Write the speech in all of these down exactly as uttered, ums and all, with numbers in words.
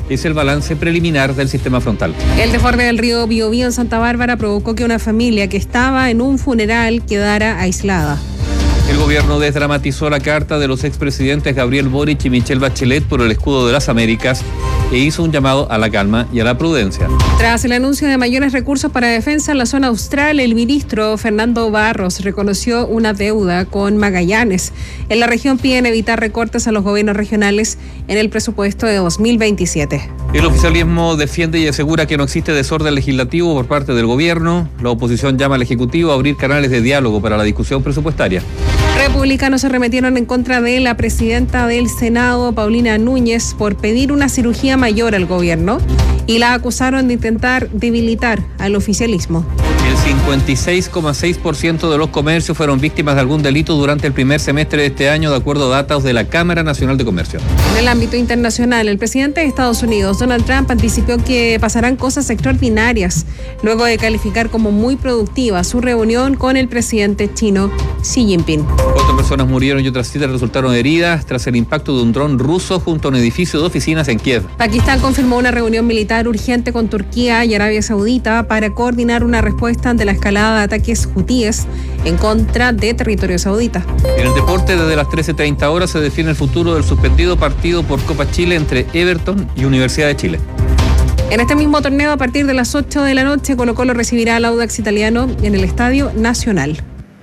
Es el balance preliminar del sistema frontal. El desborde del río Biobío en Santa Bárbara provocó que una familia que estaba en un funeral quedara aislada. El gobierno desdramatizó la carta de los expresidentes Gabriel Boric y Michelle Bachelet por el escudo de las Américas e hizo un llamado a la calma y a la prudencia. Tras el anuncio de mayores recursos para defensa en la zona austral, el ministro Fernando Barros reconoció una deuda con Magallanes. En la región piden evitar recortes a los gobiernos regionales en el presupuesto de dos mil veintisiete. El oficialismo defiende y asegura que no existe desorden legislativo por parte del gobierno. La oposición llama al Ejecutivo a abrir canales de diálogo para la discusión presupuestaria. Republicanos se arremetieron en contra de la presidenta del Senado, Paulina Núñez, por pedir una cirugía mayor al gobierno y la acusaron de intentar debilitar al oficialismo. El cincuenta y seis coma seis por ciento de los comercios fueron víctimas de algún delito durante el primer semestre de este año, de acuerdo a datos de la Cámara Nacional de Comercio. En el ámbito internacional, el presidente de Estados Unidos, Donald Trump, anticipó que pasarán cosas extraordinarias luego de calificar como muy productiva su reunión con el presidente chino Xi Jinping. Cuatro personas murieron y otras siete resultaron heridas tras el impacto de un dron ruso junto a un edificio de oficinas en Kiev. Pakistán confirmó una reunión militar urgente con Turquía y Arabia Saudita para coordinar una respuesta ante la escalada de ataques hutíes en contra de territorio saudita. En el deporte, desde las trece treinta horas se define el futuro del suspendido partido por Copa Chile entre Everton y Universidad de Chile. En este mismo torneo, a partir de las ocho de la noche, Colo-Colo recibirá al Audax Italiano en el Estadio Nacional.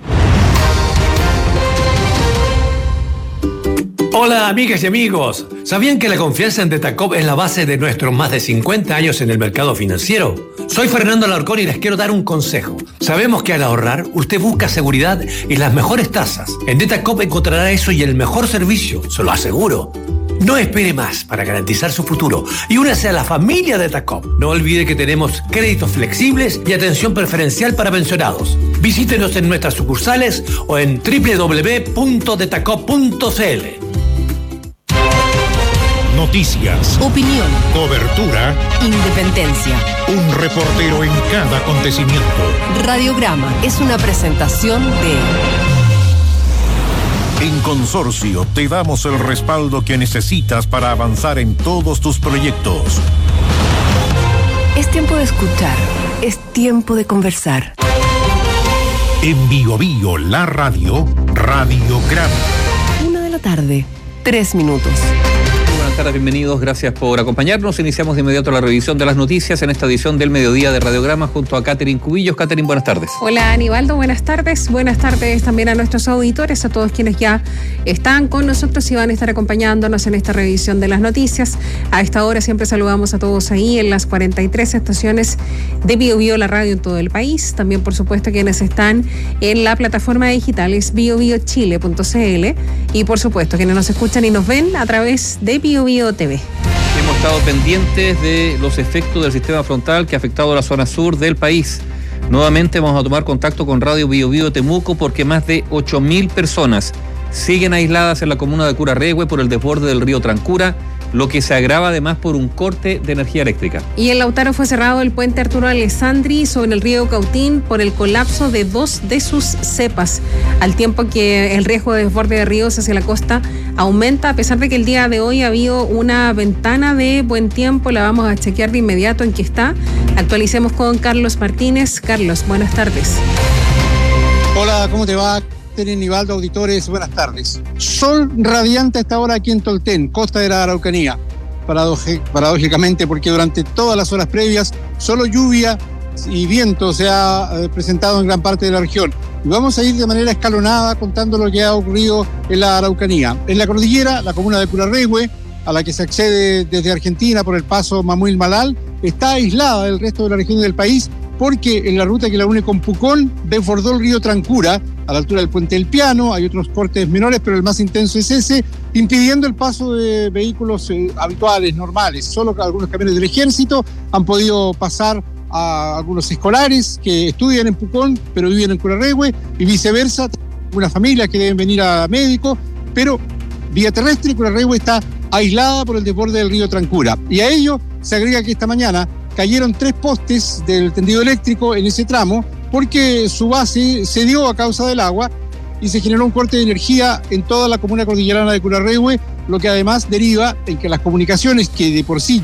Hola amigas y amigos, ¿sabían que la confianza en Detacop es la base de nuestros más de cincuenta años en el mercado financiero? Soy Fernando Alarcón y les quiero dar un consejo. Sabemos que al ahorrar, usted busca seguridad y las mejores tasas. En Detacop encontrará eso y el mejor servicio, se lo aseguro. No espere más para garantizar su futuro y únase a la familia de Detacop. No olvide que tenemos créditos flexibles y atención preferencial para pensionados. Visítenos en nuestras sucursales o en doble u doble u doble u punto detacop punto c l. Noticias, opinión, cobertura, independencia. Un reportero en cada acontecimiento. Radiograma es una presentación de... En Consorcio te damos el respaldo que necesitas para avanzar en todos tus proyectos. Es tiempo de escuchar, es tiempo de conversar. En Bio Bio, la radio, Radiograma. Una de la tarde, tres minutos. Buenas tardes, bienvenidos, gracias por acompañarnos. Iniciamos de inmediato la revisión de las noticias en esta edición del mediodía de Radiograma junto a Catherine Cubillos. Catherine, buenas tardes. Hola Aníbaldo, buenas tardes. Buenas tardes también a nuestros auditores, a todos quienes ya están con nosotros y van a estar acompañándonos en esta revisión de las noticias. A esta hora siempre saludamos a todos ahí en las cuarenta y tres estaciones de Bio Bio, la radio en todo el país. También, por supuesto, quienes están en la plataforma digital es bio bio chile punto c l y, por supuesto, quienes nos escuchan y nos ven a través de Bio Bio T V. Hemos estado pendientes de los efectos del sistema frontal que ha afectado a la zona sur del país. Nuevamente vamos a tomar contacto con Radio Bio Bio Temuco porque más de ocho mil personas siguen aisladas en la comuna de Curarrehue por el desborde del río Trancura, lo que se agrava además por un corte de energía eléctrica. Y en Lautaro fue cerrado el puente Arturo Alessandri sobre el río Cautín por el colapso de dos de sus cepas, al tiempo que el riesgo de desborde de ríos hacia la costa aumenta, a pesar de que el día de hoy ha habido una ventana de buen tiempo. La vamos a chequear de inmediato en qué está. Actualicemos con Carlos Martínez. Carlos, buenas tardes. Hola, ¿cómo te va? Nivaldo, auditores, buenas tardes. Sol radiante a esta hora aquí en Tolten, costa de la Araucanía. Paradoje, paradójicamente, porque durante todas las horas previas, solo lluvia y viento se ha eh, presentado en gran parte de la región. Y vamos a ir de manera escalonada contando lo que ha ocurrido en la Araucanía. En la cordillera, la comuna de Curarrehue, a la que se accede desde Argentina por el paso Mamuil-Malal, está aislada del resto de la región del país porque en la ruta que la une con Pucón desbordó el río Trancura a la altura del Puente del Piano. Hay otros cortes menores, pero el más intenso es ese, impidiendo el paso de vehículos eh, habituales, normales. Solo algunos camiones del ejército han podido pasar a algunos escolares que estudian en Pucón, pero viven en Curarrehue, y viceversa. Algunas familias que deben venir a médico, pero vía terrestre Curarrehue está aislada por el desborde del río Trancura. Y a ello se agrega que esta mañana cayeron tres postes del tendido eléctrico en ese tramo porque su base cedió a causa del agua y se generó un corte de energía en toda la comuna cordillerana de Curarrehue, lo que además deriva en que las comunicaciones, que de por sí